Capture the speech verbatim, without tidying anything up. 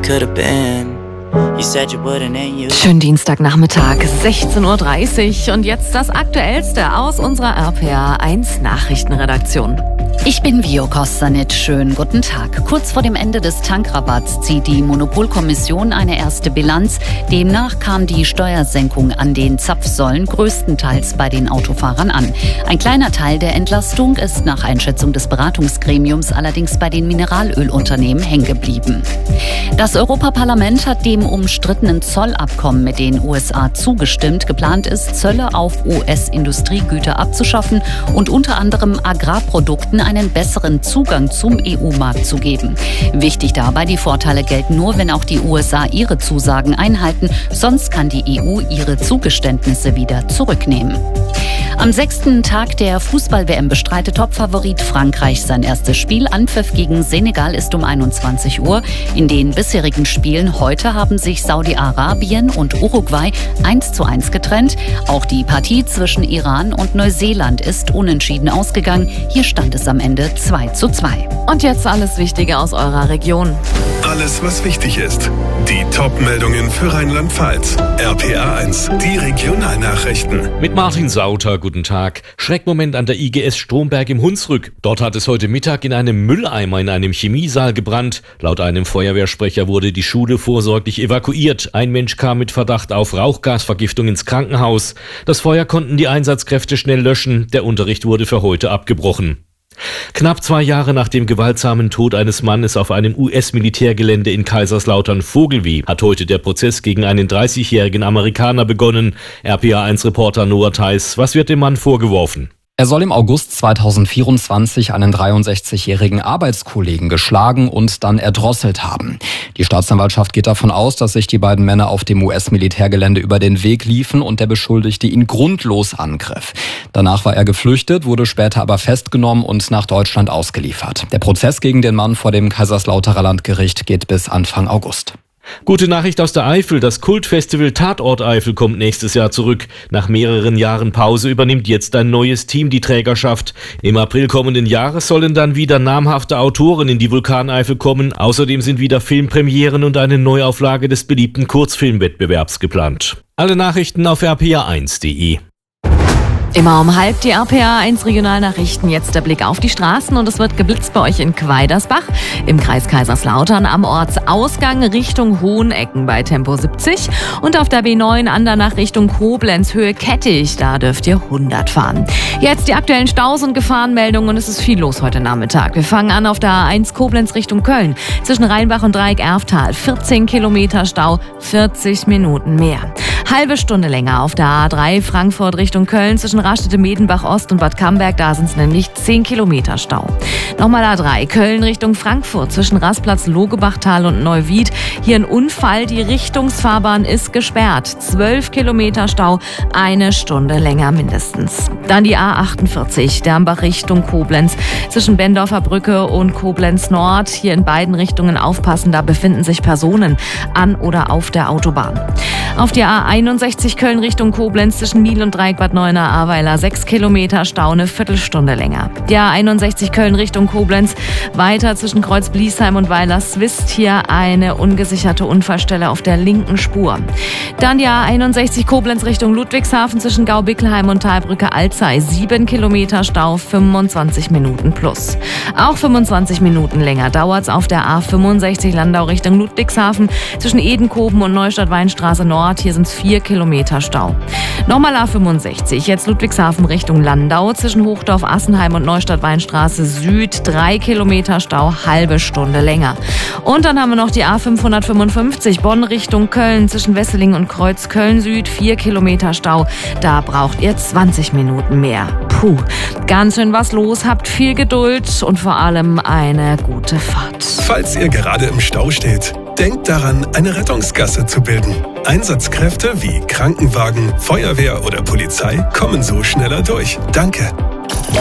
could have been. You said you wouldn't and you. Schönen Dienstagnachmittag, sechzehn Uhr dreißig und jetzt das Aktuellste aus unserer R P A eins Nachrichtenredaktion. Ich bin Vio Kostanic. Schönen guten Tag. Kurz vor dem Ende des Tankrabatts zieht die Monopolkommission eine erste Bilanz. Demnach kam die Steuersenkung an den Zapfsäulen größtenteils bei den Autofahrern an. Ein kleiner Teil der Entlastung ist nach Einschätzung des Beratungsgremiums allerdings bei den Mineralölunternehmen hängen geblieben. Das Europaparlament hat dem umstrittenen Zollabkommen mit den U S A zugestimmt. Geplant ist, Zölle auf U S-Industriegüter abzuschaffen und unter anderem Agrarprodukten einen besseren Zugang zum E U-Markt zu geben. Wichtig dabei, die Vorteile gelten nur, wenn auch die U S A ihre Zusagen einhalten, sonst kann die E U ihre Zugeständnisse wieder zurücknehmen. Am sechsten Tag der Fußball-W M bestreitet Topfavorit Frankreich sein erstes Spiel. Anpfiff gegen Senegal ist um einundzwanzig Uhr. In den bisherigen Spielen heute haben sich Saudi-Arabien und Uruguay eins zu eins getrennt. Auch die Partie zwischen Iran und Neuseeland ist unentschieden ausgegangen. Hier stand es am Ende zwei zu zwei. Und jetzt alles Wichtige aus eurer Region. Alles, was wichtig ist. Die Top-Meldungen für Rheinland-Pfalz. R P A eins, die Regionalnachrichten. Mit Martin Sauter, guten Tag. Schreckmoment an der I G S Stromberg im Hunsrück. Dort hat es heute Mittag in einem Mülleimer in einem Chemiesaal gebrannt. Laut einem Feuerwehrsprecher wurde die Schule vorsorglich evakuiert. Ein Mensch kam mit Verdacht auf Rauchgasvergiftung ins Krankenhaus. Das Feuer konnten die Einsatzkräfte schnell löschen. Der Unterricht wurde für heute abgebrochen. Knapp zwei Jahre nach dem gewaltsamen Tod eines Mannes auf einem U S-Militärgelände in Kaiserslautern-Vogelweh hat heute der Prozess gegen einen dreißigjährigen Amerikaner begonnen. R P A eins Reporter Noah Theis, was wird dem Mann vorgeworfen? Er soll im August zweitausendvierundzwanzig einen dreiundsechzigjährigen Arbeitskollegen geschlagen und dann erdrosselt haben. Die Staatsanwaltschaft geht davon aus, dass sich die beiden Männer auf dem U S-Militärgelände über den Weg liefen und der Beschuldigte ihn grundlos angriff. Danach war er geflüchtet, wurde später aber festgenommen und nach Deutschland ausgeliefert. Der Prozess gegen den Mann vor dem Kaiserslauterer Landgericht geht bis Anfang August. Gute Nachricht aus der Eifel. Das Kultfestival Tatort Eifel kommt nächstes Jahr zurück. Nach mehreren Jahren Pause übernimmt jetzt ein neues Team die Trägerschaft. Im April kommenden Jahres sollen dann wieder namhafte Autoren in die Vulkaneifel kommen. Außerdem sind wieder Filmpremieren und eine Neuauflage des beliebten Kurzfilmwettbewerbs geplant. Alle Nachrichten auf r p a eins punkt de. Immer um halb die R P A eins Regionalnachrichten. Jetzt der Blick auf die Straßen und es wird geblitzt bei euch in Quaidersbach, im Kreis Kaiserslautern, am Ortsausgang Richtung Hohenecken bei Tempo siebzig und auf der B neun Andernach Richtung Koblenz Höhe Kettich, da dürft ihr hundert fahren. Jetzt die aktuellen Staus und Gefahrenmeldungen und es ist viel los heute Nachmittag. Wir fangen an auf der A eins Koblenz Richtung Köln, zwischen Rheinbach und Dreieck-Erftal, vierzehn Kilometer Stau, vierzig Minuten mehr. Halbe Stunde länger auf der A drei Frankfurt Richtung Köln, zwischen Rastede, Medenbach Ost und Bad Camberg, da sind es nämlich zehn Kilometer Stau. Nochmal A drei, Köln Richtung Frankfurt, zwischen Rastplatz, Logebachtal und Neuwied. Hier ein Unfall, die Richtungsfahrbahn ist gesperrt. zwölf Kilometer Stau, eine Stunde länger mindestens. Dann die A achtundvierzig, Dernbach Richtung Koblenz, zwischen Bendorfer Brücke und Koblenz Nord. Hier in beiden Richtungen aufpassen, da befinden sich Personen an oder auf der Autobahn. Auf die A einundsechzig Köln Richtung Koblenz, zwischen Miel und Dreieck Bad Neuenahr-Ahrweiler, sechs Kilometer Stau, eine Viertelstunde länger. Die A einundsechzig Köln Richtung Koblenz, weiter zwischen Kreuz Bliesheim und Weiler-Swist, hier eine ungesicherte Unfallstelle auf der linken Spur. Dann die A einundsechzig Koblenz Richtung Ludwigshafen, zwischen Gau-Bickelheim und Talbrücke Alzey, sieben Kilometer Stau, fünfundzwanzig Minuten plus. Auch fünfundzwanzig Minuten länger dauert's auf der A fünfundsechzig Landau Richtung Ludwigshafen, zwischen Edenkoben und Neustadt-Weinstraße Nord, hier sind es vier Kilometer Stau. Nochmal A fünfundsechzig, jetzt Ludwigshafen Richtung Landau, zwischen Hochdorf, Assenheim und Neustadt-Weinstraße Süd, drei Kilometer Stau, halbe Stunde länger. Und dann haben wir noch die A fünfhundertfünfundfünfzig, Bonn Richtung Köln, zwischen Wesseling und Kreuz Köln Süd, vier Kilometer Stau, da braucht ihr zwanzig Minuten mehr. Puh, ganz schön was los, habt viel Geduld und vor allem eine gute Fahrt. Falls ihr gerade im Stau steht, denkt daran, eine Rettungsgasse zu bilden. Einsatzkräfte wie Krankenwagen, Feuerwehr oder Polizei kommen so schneller durch. Danke.